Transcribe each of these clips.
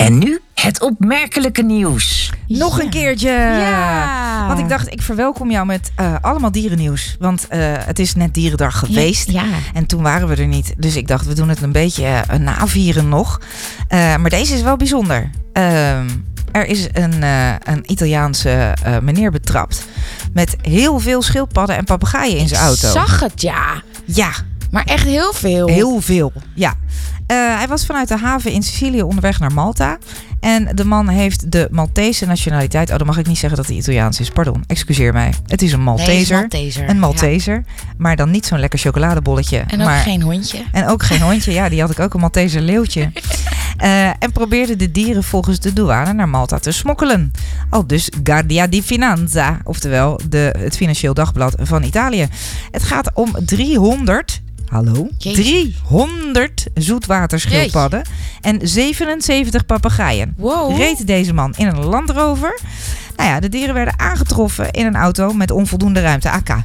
En nu het opmerkelijke nieuws. Nog een keertje. Ja. Want ik dacht, ik verwelkom jou met allemaal dierennieuws. Want het is net Dierendag geweest. Ja. En toen waren we er niet. Dus ik dacht, we doen het een beetje navieren nog. Maar deze is wel bijzonder. Er is een Italiaanse meneer betrapt met heel veel schildpadden en papegaaien in zijn auto. Ik zag het, ja. Ja. Maar echt heel veel. Heel veel, ja. Hij was vanuit de haven in Sicilië onderweg naar Malta. En de man heeft de Maltese nationaliteit. Oh, dan mag ik niet zeggen dat hij Italiaans is. Pardon, excuseer mij. Het is een Malteser. Malteser. Een Malteser. Ja. Maar dan niet zo'n lekker chocoladebolletje. En ook geen hondje. En ook geen hondje. Ja, die had ik ook, een Malteser leeuwtje. En probeerde de dieren volgens de douane naar Malta te smokkelen. Al dus Guardia di Finanza. Oftewel het Financieel Dagblad van Italië. Het gaat om 300... Hallo? Jezus. 300 zoetwaterschildpadden en 77 papegaaien. Wow. Reed deze man in een Land Rover. Nou ja, de dieren werden aangetroffen in een auto met onvoldoende ruimte. AK.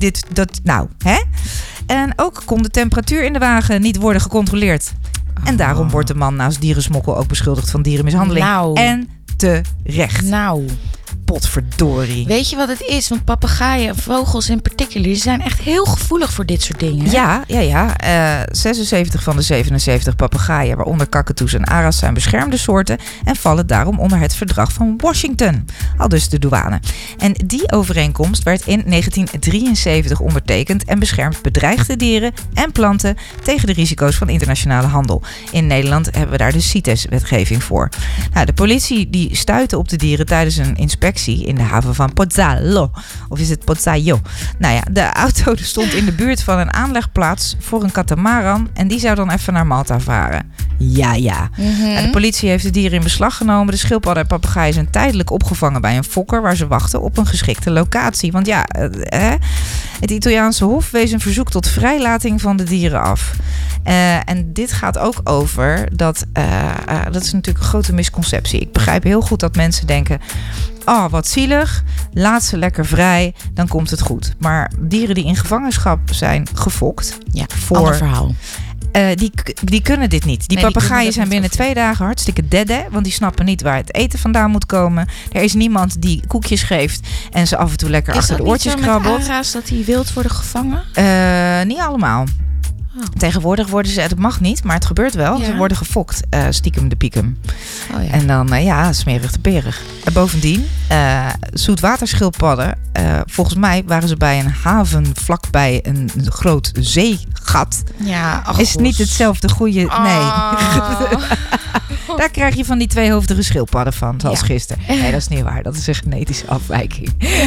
Hè? En ook kon de temperatuur in de wagen niet worden gecontroleerd. En daarom wordt de man naast dierensmokkel ook beschuldigd van dierenmishandeling. Nou. En terecht. Nou. Potverdorie. Weet je wat het is? Want papegaaien, vogels in particular, die zijn echt heel gevoelig voor dit soort dingen. Ja. 76 van de 77 papegaaien, waaronder kakatoes en aras, zijn beschermde soorten en vallen daarom onder het verdrag van Washington. Aldus de douane. En die overeenkomst werd in 1973 ondertekend en beschermt bedreigde dieren en planten tegen de risico's van internationale handel. In Nederland hebben we daar de CITES-wetgeving voor. Nou, de politie die stuitte op de dieren tijdens een inspectie in de haven van Pozzallo. Of is het Pozzallo? Nou ja, de auto stond in de buurt van een aanlegplaats voor een katamaran en die zou dan even naar Malta varen. Ja. Mm-hmm. De politie heeft de dieren in beslag genomen. De schildpadden en papegaaien zijn tijdelijk opgevangen bij een fokker waar ze wachten op een geschikte locatie. Want ja, het Italiaanse Hof wees een verzoek tot vrijlating van de dieren af. En dit gaat ook over dat is natuurlijk een grote misconceptie. Ik begrijp heel goed dat mensen denken, oh, wat zielig, laat ze lekker vrij, dan komt het goed. Maar dieren die in gevangenschap zijn gefokt, ander verhaal. Die kunnen dit niet. Die papegaaien zijn binnen 2 dagen hartstikke dede, want die snappen niet waar het eten vandaan moet komen. Er is niemand die koekjes geeft en ze af en toe lekker achter de oortjes krabbelt. Is dat niet zo met ara's dat die wild worden gevangen? Niet allemaal. Oh. Tegenwoordig worden ze, het mag niet, maar het gebeurt wel. Ja. Ze worden gefokt, stiekem de piekem. Oh, ja. En dan, smerig de perig. Bovendien, zoetwaterschildpadden, volgens mij waren ze bij een haven vlakbij een groot zeegat. Ja, is niet hetzelfde goede, nee. Daar krijg je van die tweehoofdige schildpadden van, zoals gisteren. Nee, dat is niet waar. Dat is een genetische afwijking.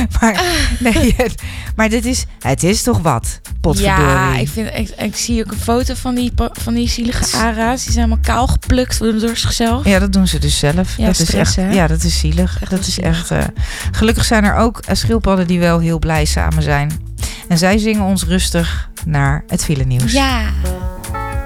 Maar het is toch wat, potverdorie. Ja, ik zie ook een foto van die zielige ara's. Die zijn helemaal kaal geplukt door zichzelf. Ja, dat doen ze dus zelf. Ja, dat stress, is echt, hè? ja, dat is zielig. Echt dat is zielig. echt. Gelukkig zijn er ook schildpadden die wel heel blij samen zijn. En zij zingen ons rustig naar het file nieuws. Ja.